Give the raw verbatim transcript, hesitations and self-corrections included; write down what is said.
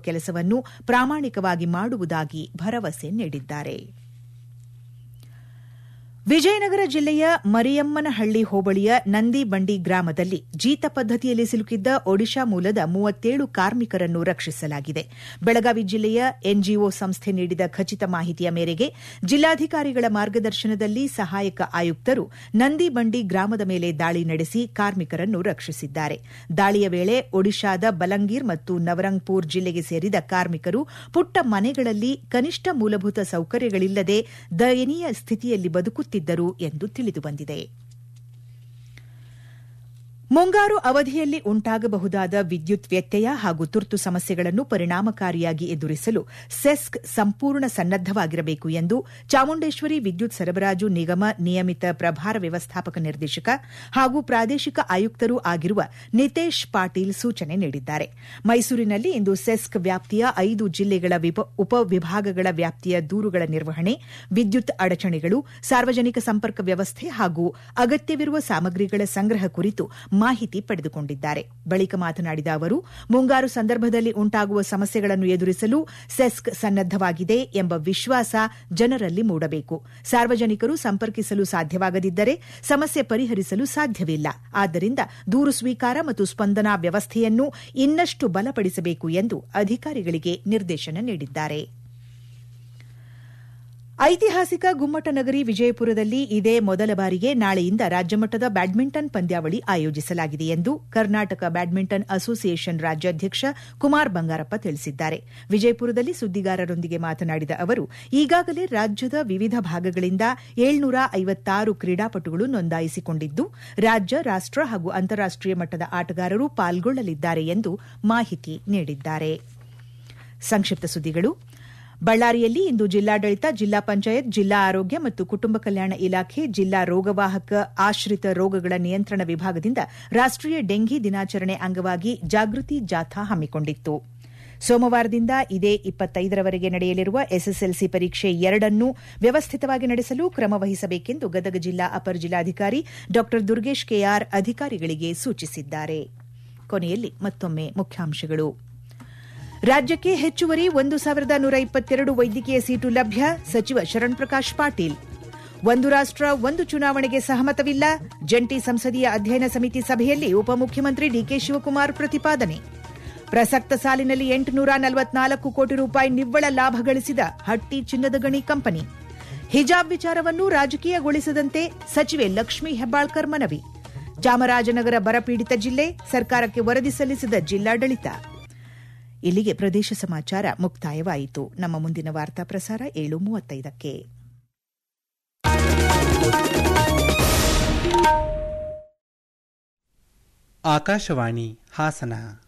ಕೆಲಸವನ್ನು ಪ್ರಾಮಾಣಿಕವಾಗಿ ಮಾಡುವುದಾಗಿ ಭರವಸೆ ನೀಡಿದ್ದಾರೆ. ವಿಜಯನಗರ ಜಿಲ್ಲೆಯ ಮರಿಯಮ್ಮನಹಳ್ಳಿ ಹೋಬಳಿಯ ನಂದಿಬಂಡಿ ಗ್ರಾಮದಲ್ಲಿ ಜೀತ ಪದ್ದತಿಯಲ್ಲಿ ಸಿಲುಕಿದ್ದ ಒಡಿಶಾ ಮೂಲದ ಮೂವತ್ತೇಳು ಕಾರ್ಮಿಕರನ್ನು ರಕ್ಷಿಸಲಾಗಿದೆ. ಬೆಳಗಾವಿ ಜಿಲ್ಲೆಯ ಎನ್ಜಿಒ ಸಂಸ್ಥೆ ನೀಡಿದ ಖಚಿತ ಮಾಹಿತಿಯ ಮೇರೆಗೆ ಜಿಲ್ಲಾಧಿಕಾರಿಗಳ ಮಾರ್ಗದರ್ಶನದಲ್ಲಿ ಸಹಾಯಕ ಆಯುಕ್ತರು ನಂದಿಬಂಡಿ ಗ್ರಾಮದ ಮೇಲೆ ದಾಳಿ ನಡೆಸಿ ಕಾರ್ಮಿಕರನ್ನು ರಕ್ಷಿಸಿದ್ದಾರೆ. ದಾಳಿಯ ವೇಳೆ ಒಡಿಶಾದ ಬಲಂಗೀರ್ ಮತ್ತು ನವರಂಗ್ಪುರ್ ಜಿಲ್ಲೆಗೆ ಸೇರಿದ ಕಾರ್ಮಿಕರು ಪುಟ್ಟ ಮನೆಗಳಲ್ಲಿ ಕನಿಷ್ಠ ಮೂಲಭೂತ ಸೌಕರ್ಯಗಳಿಲ್ಲದೆ ದಯನೀಯ ಸ್ಥಿತಿಯಲ್ಲಿ ಬದುಕುತ್ತಿದ್ದರು ಎಂದು ತಿಳಿದುಬಂದಿದೆ. ಮುಂಗಾರು ಅವಧಿಯಲ್ಲಿ ಉಂಟಾಗಬಹುದಾದ ವಿದ್ಯುತ್ ವ್ಯತ್ಯಯ ಹಾಗೂ ತುರ್ತು ಸಮಸ್ಯೆಗಳನ್ನು ಪರಿಣಾಮಕಾರಿಯಾಗಿ ಎದುರಿಸಲು ಸೆಸ್ಕ್ ಸಂಪೂರ್ಣ ಸನ್ನದ್ದವಾಗಿರಬೇಕು ಎಂದು ಚಾಮುಂಡೇಶ್ವರಿ ವಿದ್ಯುತ್ ಸರಬರಾಜು ನಿಗಮ ನಿಯಮಿತ ಪ್ರಭಾರ ವ್ಯವಸ್ಥಾಪಕ ನಿರ್ದೇಶಕ ಹಾಗೂ ಪ್ರಾದೇಶಿಕ ಆಯುಕ್ತರೂ ಆಗಿರುವ ನಿತೇಶ್ ಪಾಟೀಲ್ ಸೂಚನೆ ನೀಡಿದ್ದಾರೆ. ಮೈಸೂರಿನಲ್ಲಿ ಇಂದು ಸೆಸ್ಕ್ ವ್ಯಾಪ್ತಿಯ ಐದು ಜಿಲ್ಲೆಗಳ ಉಪವಿಭಾಗಗಳ ವ್ಯಾಪ್ತಿಯ ದೂರುಗಳ ನಿರ್ವಹಣೆ, ವಿದ್ಯುತ್ ಅಡಚಣೆಗಳು, ಸಾರ್ವಜನಿಕ ಸಂಪರ್ಕ ವ್ಯವಸ್ಥೆ ಹಾಗೂ ಅಗತ್ಯವಿರುವ ಸಾಮಗ್ರಿಗಳ ಸಂಗ್ರಹ ಕುರಿತು ಮಾಹಿತಿ ಪಡೆದುಕೊಂಡಿದ್ದಾರೆ. ಬಳಿಕ ಮಾತನಾಡಿದ ಅವರು, ಮುಂಗಾರು ಸಂದರ್ಭದಲ್ಲಿ ಉಂಟಾಗುವ ಸಮಸ್ಯೆಗಳನ್ನು ಎದುರಿಸಲು ಸೆಸ್ಕ್ ಸನ್ನದ್ದವಾಗಿದೆ ಎಂಬ ವಿಶ್ವಾಸ ಜನರಲ್ಲಿ ಮೂಡಬೇಕು. ಸಾರ್ವಜನಿಕರು ಸಂಪರ್ಕಿಸಲು ಸಾಧ್ಯವಾಗದಿದ್ದರೆ ಸಮಸ್ಯೆ ಪರಿಹರಿಸಲು ಸಾಧ್ಯವಿಲ್ಲ. ಆದ್ದರಿಂದ ದೂರು ಸ್ವೀಕಾರ ಮತ್ತು ಸ್ಪಂದನಾ ವ್ಯವಸ್ಥೆಯನ್ನು ಇನ್ನಷ್ಟು ಬಲಪಡಿಸಬೇಕು ಎಂದು ಅಧಿಕಾರಿಗಳಿಗೆ ನಿರ್ದೇಶನ ನೀಡಿದ್ದಾರೆ. ಐತಿಹಾಸಿಕ ಗುಮ್ಮಟನಗರಿ ವಿಜಯಪುರದಲ್ಲಿ ಇದೇ ಮೊದಲ ಬಾರಿಗೆ ನಾಳೆಯಿಂದ ರಾಜ್ಯಮಟ್ಟದ ಬ್ಯಾಡ್ಮಿಂಟನ್ ಪಂದ್ಯಾವಳಿ ಆಯೋಜಿಸಲಾಗಿದೆ ಎಂದು ಕರ್ನಾಟಕ ಬ್ಯಾಡ್ಮಿಂಟನ್ ಅಸೋಸಿಯೇಷನ್ ರಾಜ್ಯಾಧ್ಯಕ್ಷ ಕುಮಾರ್ ಬಂಗಾರಪ್ಪ ತಿಳಿಸಿದ್ದಾರೆ. ವಿಜಯಪುರದಲ್ಲಿ ಸುದ್ದಿಗಾರರೊಂದಿಗೆ ಮಾತನಾಡಿದ ಅವರು, ಈಗಾಗಲೇ ರಾಜ್ಯದ ವಿವಿಧ ಭಾಗಗಳಿಂದ ಏಳ್ನೂರ ಐವತ್ತಾರು ಕ್ರೀಡಾಪಟುಗಳು ನೋಂದಾಯಿಸಿಕೊಂಡಿದ್ದು, ರಾಜ್ಯ, ರಾಷ್ಟ ಹಾಗೂ ಅಂತಾರಾಷ್ಟೀಯ ಮಟ್ಟದ ಆಟಗಾರರು ಪಾಲ್ಗೊಳ್ಳಲಿದ್ದಾರೆ ಎಂದು ಮಾಹಿತಿ ನೀಡಿದ್ದಾರೆ. ಸಂಕ್ಷಿಪ್ತ ಸುದ್ದಿಗಳು. ಬಳ್ಳಾರಿಯಲ್ಲಿ ಇಂದು ಜಿಲ್ಲಾಡಳಿತ, ಜಿಲ್ಲಾ ಪಂಚಾಯತ್, ಜಿಲ್ಲಾ ಆರೋಗ್ಯ ಮತ್ತು ಕುಟುಂಬ ಕಲ್ಯಾಣ ಇಲಾಖೆ, ಜಿಲ್ಲಾ ರೋಗವಾಹಕ ಆಶ್ರಿತ ರೋಗಗಳ ನಿಯಂತ್ರಣ ವಿಭಾಗದಿಂದ ರಾಷ್ಟೀಯ ಡೆಂಘಿ ದಿನಾಚರಣೆ ಅಂಗವಾಗಿ ಜಾಗೃತಿ ಜಾಥಾ ಹಮ್ಮಿಕೊಂಡಿತ್ತು. ಸೋಮವಾರದಿಂದ ಇದೇ ಇಪ್ಪತ್ತೈದರವರೆಗೆ ನಡೆಯಲಿರುವ ಎಸ್ಎಸ್ಎಲ್ಸಿ ಪರೀಕ್ಷೆ ಎರಡನ್ನೂ ವ್ಯವಸ್ಥಿತವಾಗಿ ನಡೆಸಲು ಕ್ರಮ ವಹಿಸಬೇಕೆಂದು ಗದಗ ಜಿಲ್ಲಾ ಅಪರ ಜಿಲ್ಲಾಧಿಕಾರಿ ಡಾ ದುರ್ಗೇಶ್ ಕೆಆರ್ ಅಧಿಕಾರಿಗಳಿಗೆ ಸೂಚಿಸಿದ್ದಾರೆ. ಕೊನೆಯಲ್ಲಿ ಮತ್ತೊಮ್ಮೆ ಮುಖ್ಯಾಂಶಗಳು. ರಾಜ್ಯಕ್ಕೆ ಹೆಚ್ಚುವರಿ ಒಂದು ಸಾವಿರದ ನೂರ ಇಪ್ಪತ್ತೆರಡು ವೈದ್ಯಕೀಯ ಸೀಟು ಲಭ್ಯ, ಸಚಿವ ಶರಣ್ ಪ್ರಕಾಶ್ ಪಾಟೀಲ್. ಒಂದು ರಾಷ್ಟ ಒಂದು ಚುನಾವಣೆಗೆ ಸಹಮತವಿಲ್ಲ, ಜಂಟಿ ಸಂಸದೀಯ ಅಧ್ಯಯನ ಸಮಿತಿ ಸಭೆಯಲ್ಲಿ ಉಪಮುಖ್ಯಮಂತ್ರಿ ಡಿಕೆ ಶಿವಕುಮಾರ್ ಪ್ರತಿಪಾದನೆ. ಪ್ರಸಕ್ತ ಸಾಲಿನಲ್ಲಿ ಎಂಟುನೂರ ನಲವತ್ನಾಲ್ಕು ಕೋಟಿ ರೂಪಾಯಿ ನಿವ್ವಳ ಲಾಭ ಗಳಿಸಿದ ಹಟ್ಟಿ ಚಿನ್ನದ ಗಣಿ ಕಂಪನಿ. ಹಿಜಾಬ್ ವಿಚಾರವನ್ನು ರಾಜಕೀಯಗೊಳಿಸದಂತೆ ಸಚಿವೆ ಲಕ್ಷ್ಮೀ ಹೆಬ್ಬಾಳ್ಕರ್ ಮನವಿ. ಚಾಮರಾಜನಗರ ಬರಪೀಡಿತ ಜಿಲ್ಲೆ, ಸರ್ಕಾರಕ್ಕೆ ವರದಿ ಸಲ್ಲಿಸಿದ ಜಿಲ್ಲಾಡಳಿತ. ಇಲ್ಲಿಗೆ ಪ್ರದೇಶ ಸಮಾಚಾರ ಮುಕ್ತಾಯವಾಯಿತು. ನಮ್ಮ ಮುಂದಿನ ವಾರ್ತಾ ಪ್ರಸಾರ ಏಳು ಮೂವತ್ತೈದಕ್ಕೆ. ಆಕಾಶವಾಣಿ ಹಾಸನ.